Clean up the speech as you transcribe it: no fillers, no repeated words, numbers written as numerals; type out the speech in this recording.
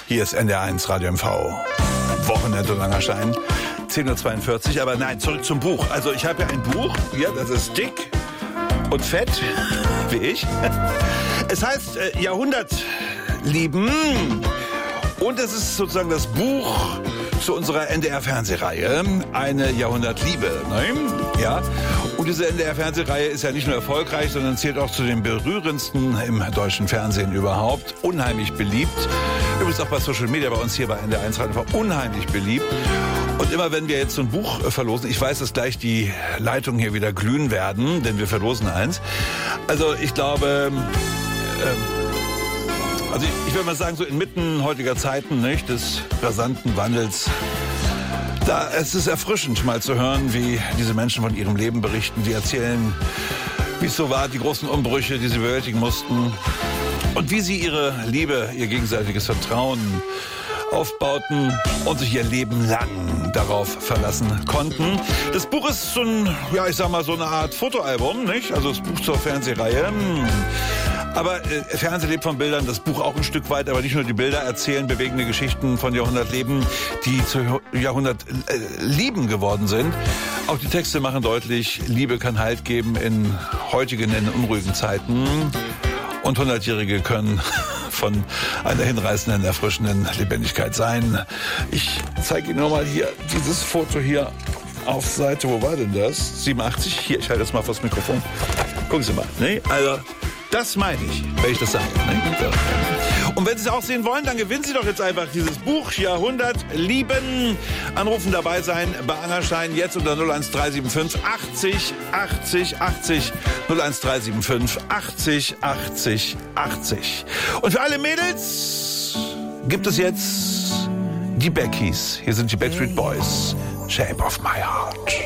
Hier ist NDR1 Radio MV. Wochenende Langerschein. 10:42 Uhr. Aber nein, zurück zum Buch. Also ich habe ja ein Buch. Ja, das ist dick und fett, wie ich. Es heißt Jahrhundertlieben. Und es ist sozusagen das Buch zu unserer NDR-Fernsehreihe. Eine Jahrhundertliebe. Ne? Ja. Und diese NDR-Fernsehreihe ist ja nicht nur erfolgreich, sondern zählt auch zu den berührendsten im deutschen Fernsehen überhaupt. Unheimlich beliebt. Übrigens auch bei Social Media, bei uns hier bei NDR1 Radio, unheimlich beliebt. Und immer wenn wir jetzt so ein Buch verlosen, ich weiß, dass gleich die Leitungen hier wieder glühen werden, denn wir verlosen eins. Also ich glaube, ich würde mal sagen, so inmitten heutiger Zeiten, nicht, des rasanten Wandels, es ist erfrischend, mal zu hören, wie diese Menschen von ihrem Leben berichten. Die erzählen, wie es so war, die großen Umbrüche, die sie bewältigen mussten. Und wie sie ihre Liebe, ihr gegenseitiges Vertrauen aufbauten und sich ihr Leben lang darauf verlassen konnten. Das Buch ist so ein, ja, ich sag mal, so eine Art Fotoalbum, nicht? Also das Buch zur Fernsehreihe. Aber Fernsehen lebt von Bildern, das Buch auch ein Stück weit, aber nicht nur die Bilder erzählen bewegende Geschichten von Jahrhundertleben, die zu Jahrhundertlieben geworden sind. Auch die Texte machen deutlich, Liebe kann Halt geben in heutigen, in unruhigen Zeiten. Und 100-Jährige können von einer hinreißenden, erfrischenden Lebendigkeit sein. Ich zeige Ihnen nochmal hier dieses Foto hier auf Seite, wo war denn das? 87, hier, ich halte das mal vors Mikrofon. Gucken Sie mal, ne? Also, das meine ich, wenn ich das sage. Ne? Und wenn Sie es auch sehen wollen, dann gewinnen Sie doch jetzt einfach dieses Buch Jahrhundertlieben. Anrufen, dabei sein bei Angerstein jetzt unter 01375 80 80 80 01375 80 80 80. Und für alle Mädels gibt es jetzt die Beckies. Hier sind die Backstreet Boys. Shape of my heart.